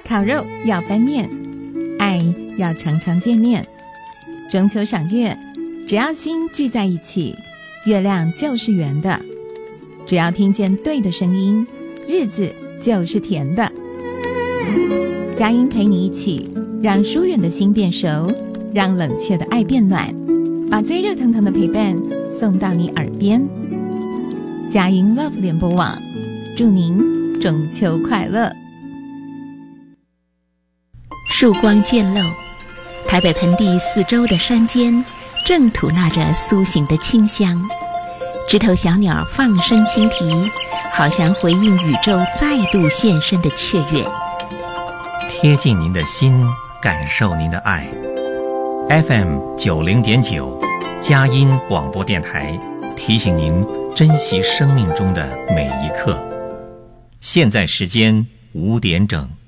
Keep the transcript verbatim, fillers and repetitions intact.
烤肉要翻面，爱要常常见面。中秋赏月，只要心聚在一起，月亮就是圆的。只要听见对的声音，日子就是甜的。佳音陪你一起，让疏远的心变熟，让冷却的爱变暖，把最热腾腾的陪伴送到你耳边。佳音 Love 联播网，祝您中秋快乐。 曙光渐露，台北盆地四周的山间正吐纳着苏醒的清香，枝头小鸟放声轻啼，好像回应宇宙再度现身的雀跃。 贴近您的心，感受您的爱。 F M 九零点九，佳音广播电台提醒您珍惜生命中的每一刻。现在时间五点整。